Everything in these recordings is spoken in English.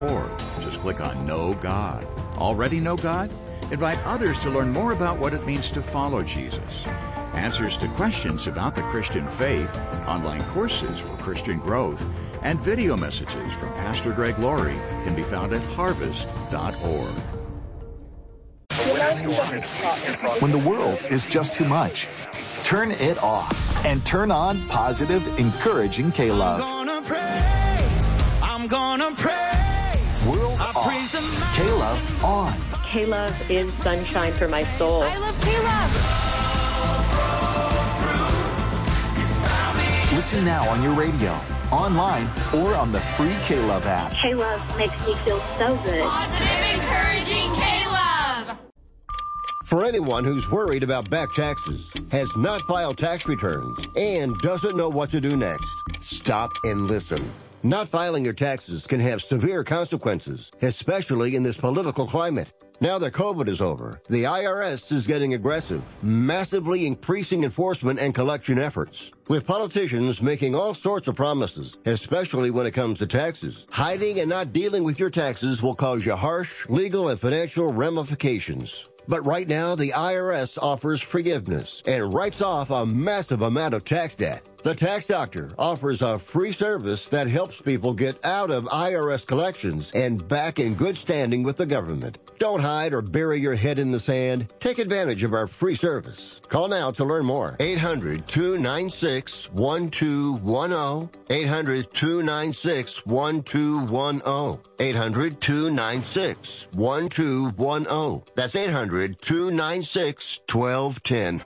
Just click on Know God. Already know God? Invite others to learn more about what it means to follow Jesus. Answers to questions about the Christian faith, online courses for Christian growth, and video messages from Pastor Greg Laurie can be found at harvest.org. When the world is just too much, turn it off and turn on positive, encouraging K-Love. I'm gonna praise. World off. K-Love on. K-Love is sunshine for my soul. I love K-Love. Listen now on your radio, online, or on the free K-Love app. K-Love makes me feel so good. Positive, encouraging K-Love. For anyone who's worried about back taxes, has not filed tax returns, and doesn't know what to do next, stop and listen. Not filing your taxes can have severe consequences, especially in this political climate. Now that COVID is over, the IRS is getting aggressive, massively increasing enforcement and collection efforts. With politicians making all sorts of promises, especially when it comes to taxes, hiding and not dealing with your taxes will cause you harsh legal and financial ramifications. But right now, the IRS offers forgiveness and writes off a massive amount of tax debt. The Tax Doctor offers a free service that helps people get out of IRS collections and back in good standing with the government. Don't hide or bury your head in the sand. Take advantage of our free service. Call now to learn more. 800-296-1210. 800-296-1210. 800-296-1210. That's 800-296-1210.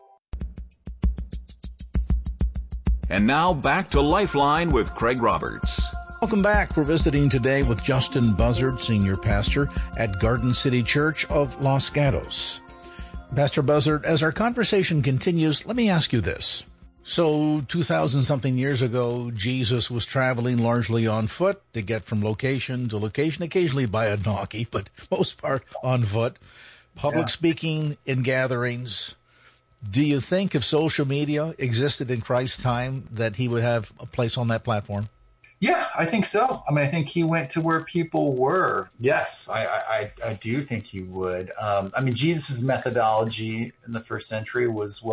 And now back to Lifeline with Craig Roberts. Welcome back. We're visiting today with Justin Buzzard, Senior Pastor at Garden City Church of Los Gatos. Pastor Buzzard, as our conversation continues, let me ask you this. So 2,000-something years ago, Jesus was traveling largely on foot to get from location to location, occasionally by a donkey, but most part on foot. Public speaking in gatherings. Do you think if social media existed in Christ's time that he would have a place on that platform? Yeah, I think so. I mean, I think he went to where people were. Yes, I do think he would. I mean, Jesus' methodology in the first century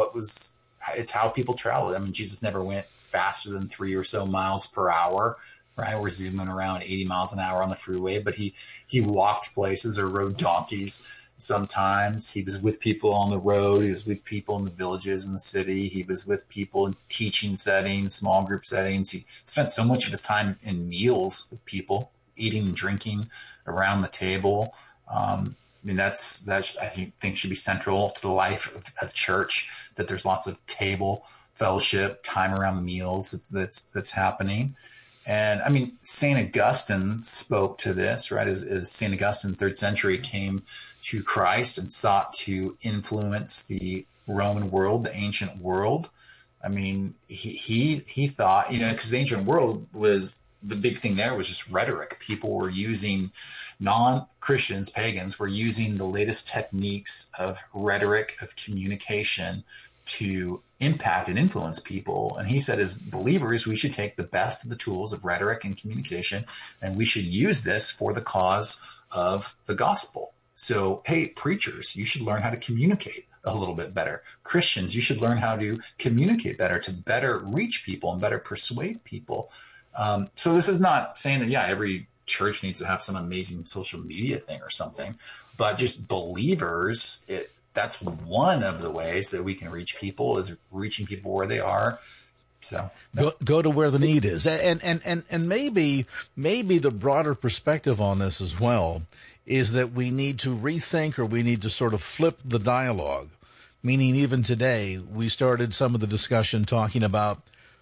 it's how people traveled. I mean, Jesus never went faster than 3 or so miles per hour, right? We're zooming around 80 miles an hour on the freeway, but he walked places or rode donkeys. Sometimes he was with people on the road. He was with people in the villages in the city. He was with people in teaching settings, small group settings. He spent so much of his time in meals with people, eating and drinking around the table. I mean, that I think should be central to the life of church, that there's lots of table fellowship, time around meals that's happening. And I mean, St. Augustine spoke to this, right? As St. Augustine, 3rd century, came to Christ and sought to influence the Roman world, the ancient world. I mean, he thought, because the ancient world the big thing there was just rhetoric. People were using, non-Christians, pagans, were using the latest techniques of rhetoric, of communication to impact and influence people. And he said, as believers, we should take the best of the tools of rhetoric and communication, and we should use this for the cause of the gospel. So, hey, preachers, you should learn how to communicate a little bit better. Christians, you should learn how to communicate better to better reach people and better persuade people. So this is not saying that, every church needs to have some amazing social media thing or something, but just believers, that's one of the ways that we can reach people, is reaching people where they are. So go to where the need is. And maybe the broader perspective on this as well is that we need to rethink, or we need to sort of flip the dialogue. Meaning, even today, we started some of the discussion talking about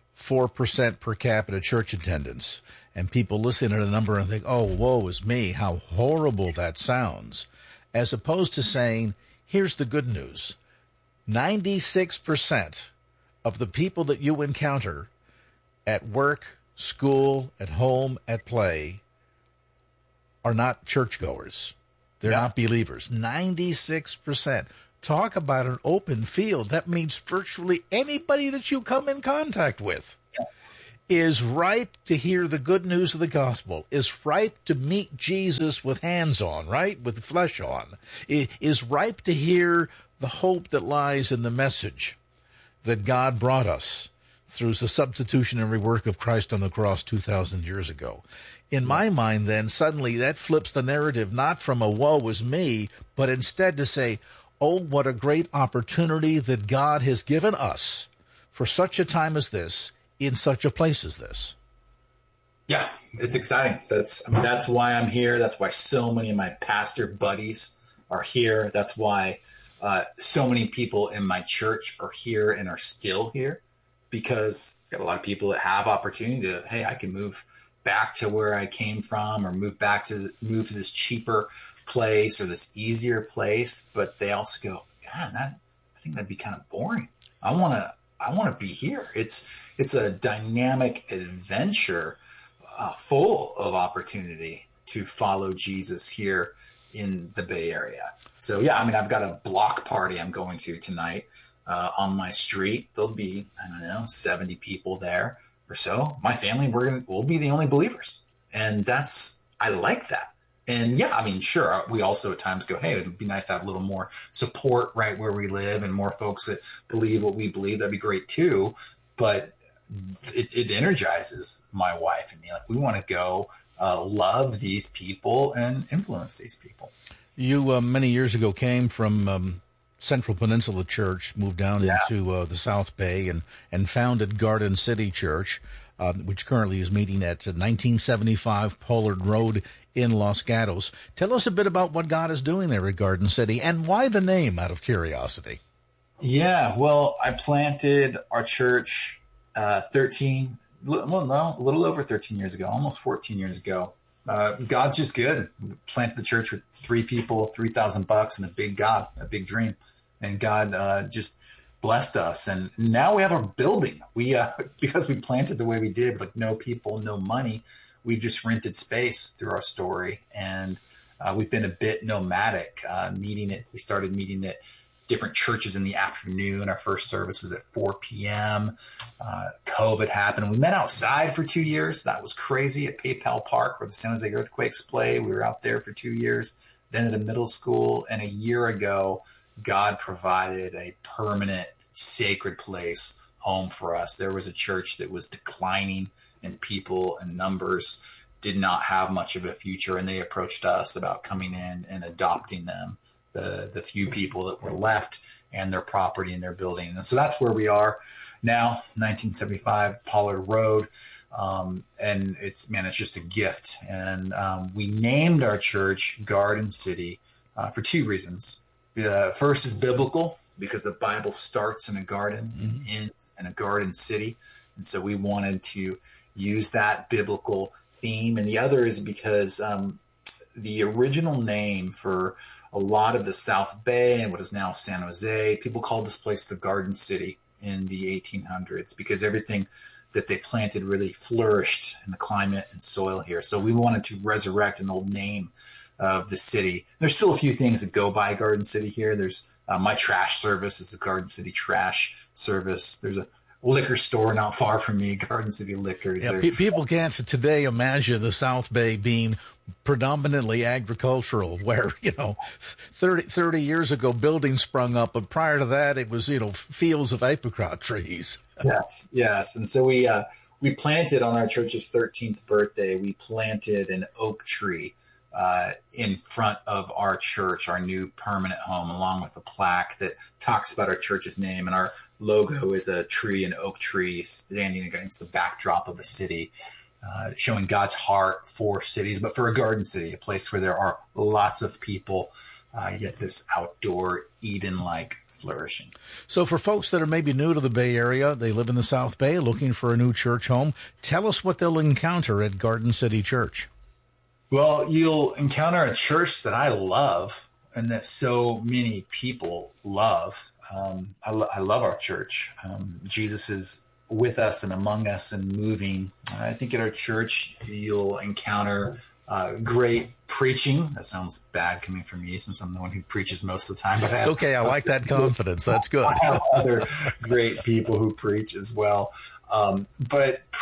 4% per capita church attendance, and people listen at a number and think, oh, woe is me, how horrible that sounds, as opposed to saying, here's the good news. 96% of the people that you encounter at work, school, at home, at play are not churchgoers. They're not believers. 96%. Talk about an open field. That means virtually anybody that you come in contact with is ripe to hear the good news of the gospel, is ripe to meet Jesus with hands on, right? With flesh on, is ripe to hear the hope that lies in the message that God brought us through the substitutionary work of Christ on the cross 2,000 years ago. In my mind, then, suddenly that flips the narrative not from a woe is me, but instead to say, oh, what a great opportunity that God has given us for such a time as this, in such a place as this. Yeah, it's exciting. That's why I'm here. That's why so many of my pastor buddies are here. That's why so many people in my church are here and are still here, because I've got a lot of people that have opportunity to, hey, I can move back to where I came from, or move to this cheaper place or this easier place. But they also go, God, I think that'd be kind of boring. I want to be here. It's a dynamic adventure full of opportunity to follow Jesus here in the Bay Area. So yeah, I mean, I've got a block party I'm going to tonight on my street. There'll be, 70 people there or so. My family, we'll be the only believers. And I like that. And yeah, I mean, sure, we also at times go, hey, it'd be nice to have a little more support right where we live and more folks that believe what we believe. That'd be great too. But it energizes my wife and me. Like, we want to go love these people and influence these people. You, many years ago, came from Central Peninsula Church, moved down into the South Bay and founded Garden City Church, which currently is meeting at 1975 Pollard Road in Los Gatos. Tell us a bit about what God is doing there at Garden City, and why the name, out of curiosity. Yeah, well, I planted our church a little over 13 years ago, almost 14 years ago. God's just good. We planted the church with 3 people, $3,000, and a big dream. And God just blessed us. And now we have a building. We because we planted the way we did, like no people, no money, we just rented space through our story. And we've been a bit nomadic, we started meeting at different churches in the afternoon. Our first service was at 4 p.m. COVID happened. We met outside for 2 years. That was crazy, at PayPal Park, where the San Jose Earthquakes play. We were out there for 2 years, then at a middle school. And a year ago, God provided a permanent sacred place home for us. There was a church that was declining in people and numbers, did not have much of a future. And they approached us about coming in and adopting them, the few people that were left, and their property and their building. And so that's where we are now, 1975 Pollard Road. And it's just a gift. And we named our church Garden City for 2 reasons. First is biblical, because the Bible starts in a garden and ends in a garden city. And so we wanted to use that biblical theme. And the other is because the original name for a lot of the South Bay and what is now San Jose, people called this place the Garden City in the 1800s, because everything that they planted really flourished in the climate and soil here. So we wanted to resurrect an old name of the city. There's still a few things that go by Garden City here. There's my trash service is the Garden City Trash Service. There's a liquor store not far from me, Garden City Liquors. Yeah, people can't today imagine the South Bay being predominantly agricultural, where 30 years ago buildings sprung up, but prior to that it was fields of apricot trees. yes And so we planted on our church's 13th birthday, we planted an oak tree in front of our church, our new permanent home, along with a plaque that talks about our church's name. And our logo is a tree, an oak tree standing against the backdrop of a city, showing God's heart for cities, but for a garden city, a place where there are lots of people, yet this outdoor Eden-like flourishing. So for folks that are maybe new to the Bay Area, they live in the South Bay looking for a new church home, tell us what they'll encounter at Garden City Church. Well, you'll encounter a church that I love and that so many people love. I love our church. Jesus is with us and among us and moving. I think at our church, you'll encounter great preaching. That sounds bad coming from me, since I'm the one who preaches most of the time. But it's okay. I like that confidence. That's good. I have other great people who preach as well. But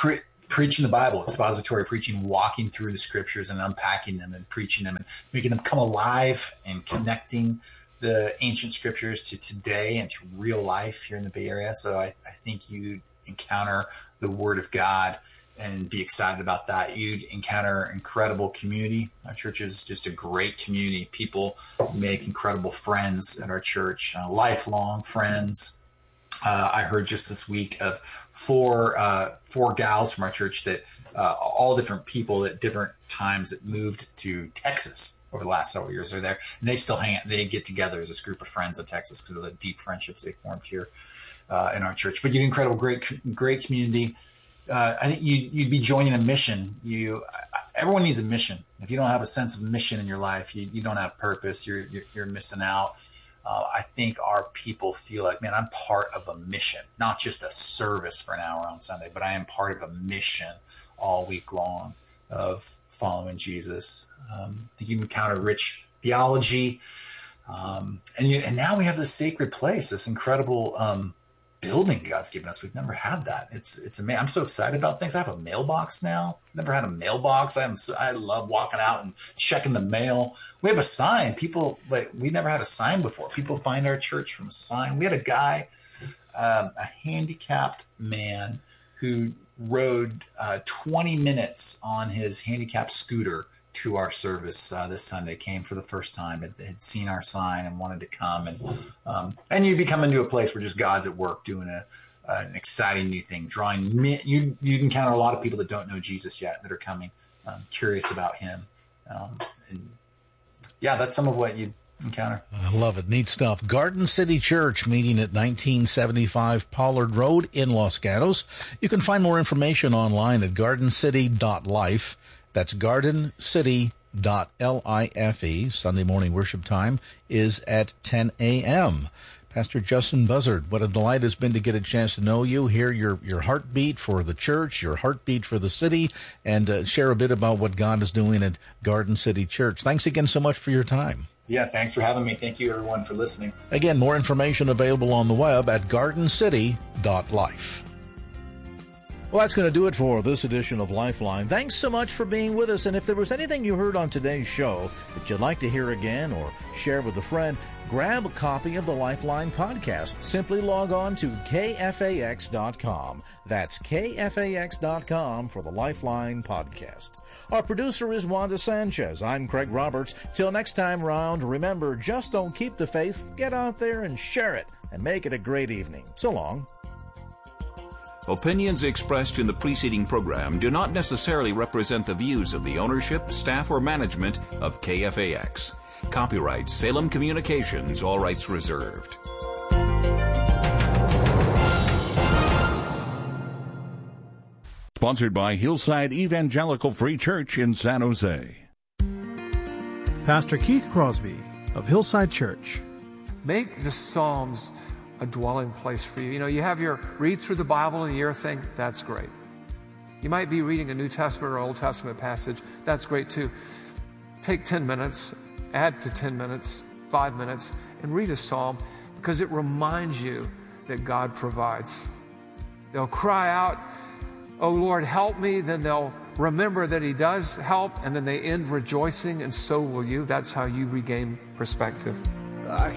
preaching the Bible, expository preaching, walking through the scriptures and unpacking them and preaching them and making them come alive and connecting the ancient scriptures to today and to real life here in the Bay Area. So I think you'd encounter the Word of God and be excited about that. You'd encounter incredible community. Our church is just a great community. People make incredible friends at our church, lifelong friends. I heard just this week of four gals from our church that all different people at different times that moved to Texas over the last several years are there. And they still they get together as this group of friends in Texas because of the deep friendships they formed here in our church. But you'd incredible, great community. I think you'd be joining a mission. Everyone needs a mission. If you don't have a sense of mission in your life, you don't have purpose. You're missing out. I think our people feel like, man, I'm part of a mission, not just a service for an hour on Sunday, but I am part of a mission all week long of following Jesus. I think you encounter rich theology. And now we have this sacred place, this incredible building God's given us. We've never had that. It's amazing. I'm so excited about things. I have a mailbox now. Never had a mailbox. I love walking out and checking the mail. We have a sign. We never had a sign before. People find our church from a sign. We had a guy, a handicapped man who rode 20 minutes on his handicapped scooter to our service this Sunday, came for the first time, had seen our sign and wanted to come. And you become into a place where just God's at work doing an exciting new thing, drawing you encounter a lot of people that don't know Jesus yet that are coming, curious about him. And yeah, that's some of what you encounter. I love it. Neat stuff. Garden City Church, meeting at 1975 Pollard Road in Los Gatos. You can find more information online at gardencity.life. That's gardencity.life. Sunday morning worship time is at 10 a.m. Pastor Justin Buzzard, what a delight it's been to get a chance to know you, hear your heartbeat for the church, your heartbeat for the city, and share a bit about what God is doing at Garden City Church. Thanks again so much for your time. Yeah, thanks for having me. Thank you, everyone, for listening. Again, more information available on the web at gardencity.life. Well, that's going to do it for this edition of Lifeline. Thanks so much for being with us. And if there was anything you heard on today's show that you'd like to hear again or share with a friend, grab a copy of the Lifeline podcast. Simply log on to kfax.com. That's kfax.com for the Lifeline podcast. Our producer is Wanda Sanchez. I'm Craig Roberts. Till next time round, remember, just don't keep the faith. Get out there and share it and make it a great evening. So long. Opinions expressed in the preceding program do not necessarily represent the views of the ownership, staff, or management of KFAX. Copyright Salem Communications, all rights reserved. Sponsored by Hillside Evangelical Free Church in San Jose. Pastor Keith Crosby of Hillside Church. Make the Psalms a dwelling place for you. You have your read through the Bible in a year thing. That's great. You might be reading a New Testament or Old Testament passage. That's great too. Take 10 minutes, add to 10 minutes, 5 minutes, and read a psalm because it reminds you that God provides. They'll cry out, "Oh Lord, help me." Then they'll remember that He does help, and then they end rejoicing, and so will you. That's how you regain perspective.